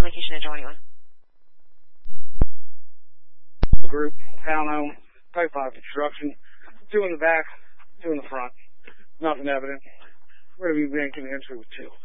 location of 21. Group, townhome, type 5 construction. 2 in the back, 2 in the front. Nothing evident. We're going to be banking entry with 2.